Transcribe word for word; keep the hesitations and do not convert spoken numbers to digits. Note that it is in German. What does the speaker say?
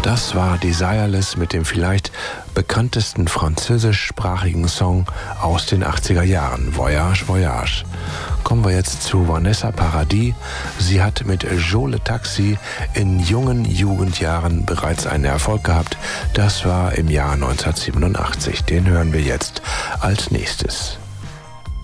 Das war Desireless mit dem vielleicht bekanntesten französischsprachigen Song aus den achtziger Jahren, Voyage, Voyage. Kommen wir jetzt zu Vanessa Paradis. Sie hat mit Jo le Taxi in jungen Jugendjahren bereits einen Erfolg gehabt. Das war im Jahr neunzehnhundertsiebenundachtzig. Den hören wir jetzt als nächstes.